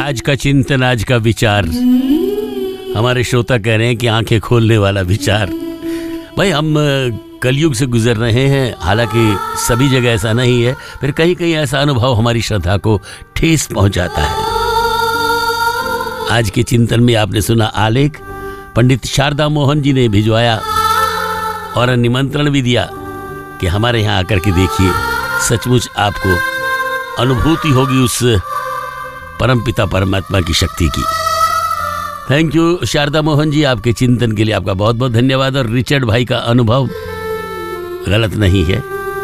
आज का चिंतन, आज का विचार। हमारे श्रोता कह रहे हैं कि आंखें खोलने वाला विचार। भाई हम कलयुग से गुजर रहे हैं, हालांकि सभी जगह ऐसा नहीं है, फिर कहीं कहीं ऐसा अनुभव हमारी श्रद्धा को ठेस पहुंचाता है। आज के चिंतन में आपने सुना आलेख पंडित शारदा मोहन जी ने भिजवाया और निमंत्रण भी दिया कि हमारे यहाँ आकर के देखिए, सचमुच आपको अनुभूति होगी उस परमपिता परमात्मा की शक्ति की। थैंक यू शारदा मोहन जी, आपके चिंतन के लिए आपका बहुत बहुत धन्यवाद। और रिचर्ड भाई का अनुभव गलत नहीं है।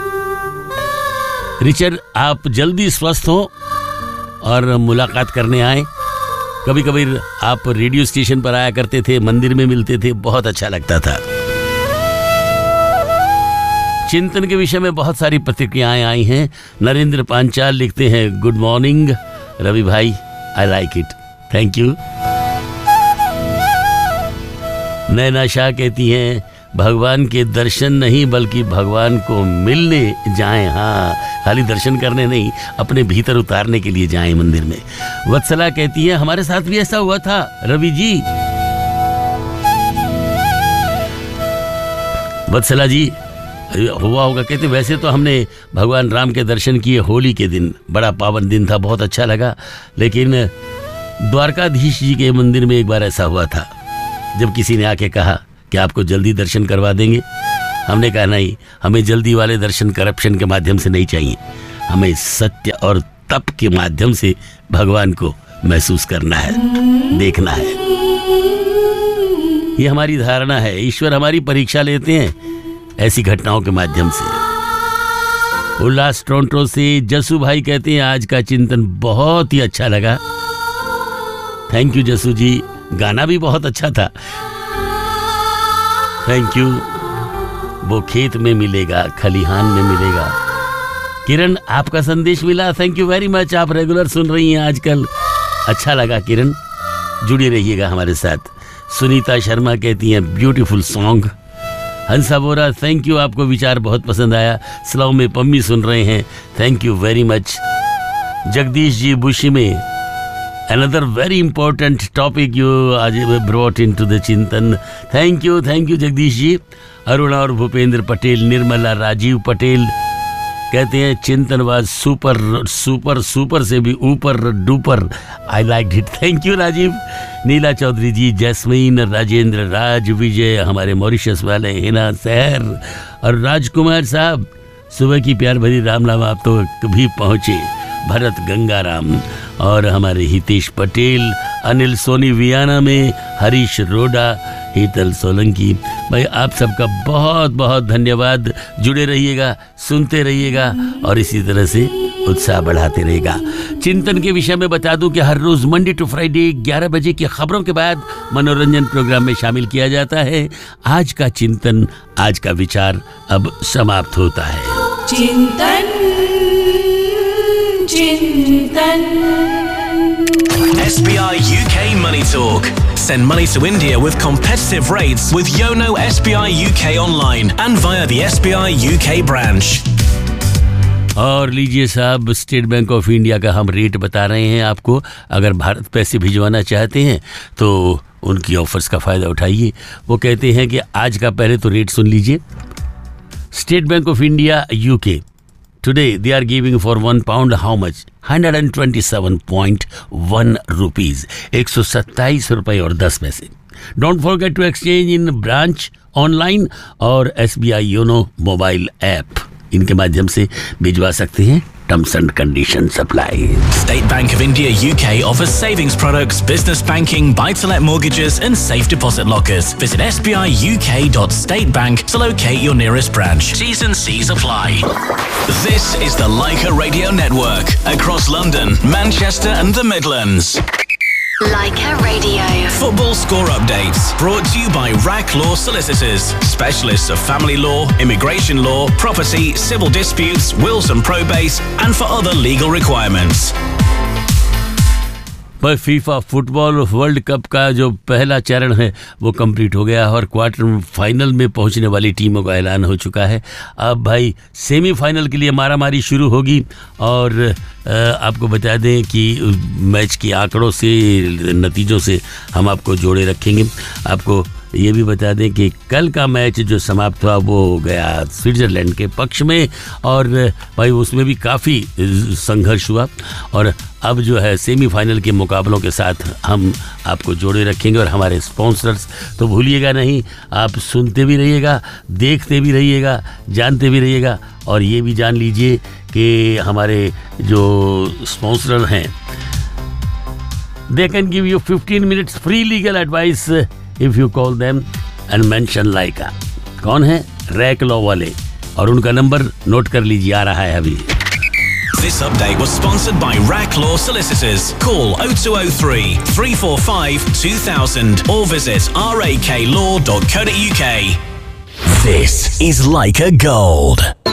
रिचर्ड, आप जल्दी स्वस्थ हो और मुलाकात करने आए। कभी कभी आप रेडियो स्टेशन पर आया करते थे, मंदिर में मिलते थे, बहुत अच्छा लगता था। चिंतन के विषय में बहुत सारी प्रतिक्रियाएं आई हैं। नरेंद्र पांचाल लिखते हैं, गुड मॉर्निंग रवि भाई, I like it, thank you. नैना शाह कहती हैं, भगवान के दर्शन नहीं बल्कि भगवान को मिलने जाएं। हाँ, खाली दर्शन करने नहीं, अपने भीतर उतारने के लिए जाएं मंदिर में। वत्सला कहती है, हमारे साथ भी ऐसा हुआ था रवि जी। वत्सला जी, हुआ होगा, कहते वैसे तो हमने भगवान राम के दर्शन किए होली के दिन, बड़ा पावन दिन था, बहुत अच्छा लगा। लेकिन द्वारकाधीश जी के मंदिर में एक बार ऐसा हुआ था, जब किसी ने आके कहा कि आपको जल्दी दर्शन करवा देंगे। हमने कहा नहीं, हमें जल्दी वाले दर्शन करप्शन के माध्यम से नहीं चाहिए, हमें सत्य और तप के माध्यम से भगवान को महसूस करना है, देखना है। ये हमारी धारणा है। ईश्वर हमारी परीक्षा लेते हैं ऐसी घटनाओं के माध्यम से। उल्लास टोरंटो से जसू भाई कहते हैं, आज का चिंतन बहुत ही अच्छा लगा। थैंक यू जसू जी, गाना भी बहुत अच्छा था, थैंक यू। वो खेत में मिलेगा, खलिहान में मिलेगा। किरण, आपका संदेश मिला, थैंक यू वेरी मच। आप रेगुलर सुन रही हैं आजकल, अच्छा लगा किरण, जुड़ी रहिएगा हमारे साथ। सुनीता शर्मा कहती हैं, beautiful song. Hansa Bora, thank you, आपको विचार बहुत पसंद आया। स्लाव में पम्मी सुन रहे हैं, thank you very much. Jagdish ji बुशी में, another very important topic you brought into the चिंतन, थैंक यू जगदीश जी। अरुणा और भूपेंद्र पटेल, निर्मला, राजीव पटेल कहते हैं, चिंतन वाज सुपर सुपर सुपर से भी ऊपर duper, I like it, thank you Rajiv. Neela Chaudhary ji, jasmine, Rajendra, राज, विजय, हमारे मॉरिशस वाले, हिना सहर और राजकुमार साहब, सुबह की प्यार भरी राम नाम, आप तो कभी पहुंचे। भरत गंगाराम और हमारे हितेश पटेल, अनिल सोनी वियाना में, हरीश रोडा, हीतल सोलंकी, भाई आप सबका बहुत बहुत धन्यवाद। जुड़े रहिएगा, सुनते रहिएगा और इसी तरह से उत्साह बढ़ाते रहेगा। चिंतन के विषय में बता दूं कि हर रोज मंडे टू फ्राइडे 11 बजे की खबरों के बाद मनोरंजन प्रोग्राम में शामिल किया जाता है। आज का चिंतन, आज का विचार अब समाप्त होता है। चिंतन SBI UK Money Talk. Send money to India with competitive rates with Yono SBI UK online and via the SBI UK branch. और लीजिए साहब, स्टेट बैंक ऑफ इंडिया का हम रेट बता रहे हैं आपको। अगर भारत पैसे भिजवाना चाहते हैं तो उनकी ऑफर्स का फ़ायदा उठाइए। वो कहते हैं कि आज का पहले तो रेट सुन लीजिए। State bank of India UK, today they are giving for £1 how much? 127.1 rupees, 127 रुपए और 10 पैसे। Don't forget to exchange in branch, online और SBI योनो मोबाइल ऐप, इनके माध्यम से भिजवा सकते हैं। Terms and conditions apply. State Bank of India UK offers savings products, business banking, buy-to-let mortgages and safe deposit lockers. Visit sbiuk.statebank to locate your nearest branch. T's and C's apply. This is the Leica Radio Network across London, Manchester and the Midlands. Leica Radio. Football score updates brought to you by RAC Law Solicitors, specialists of family law, immigration law, property, civil disputes, wills and probates, and for other legal requirements. पर FIFA football world cup का जो पहला चरण है वो complete हो गया और क्वार्टर फाइनल में पहुंचने वाली टीमों का ऐलान हो चुका है। अब भाई सेमीफाइनल के लिए मारामारी शुरू होगी और आपको बता दें कि मैच के आंकड़ों से, नतीजों से हम आपको जोड़े रखेंगे। आपको ये भी बता दें कि कल का मैच जो समाप्त हुआ वो गया स्विट्ज़रलैंड के पक्ष में और भाई उसमें भी काफ़ी संघर्ष हुआ और अब जो है सेमीफाइनल के मुकाबलों के साथ हम आपको जोड़े रखेंगे। और हमारे स्पॉन्सर्स तो भूलिएगा नहीं, आप सुनते भी रहिएगा, देखते भी रहिएगा, जानते भी रहिएगा और ये भी जान लीजिए कि हमारे जो स्पॉन्सर हैं they can give you 15 minutes free legal advice if you call them and mention लाइका। कौन है? रैक लॉ वाले, और उनका नंबर नोट कर लीजिए, आ रहा है अभी। This update was sponsored by Rack Law Solicitors. Call 0203 345 2000 or visit raklaw.co.uk. This is Leica Gold.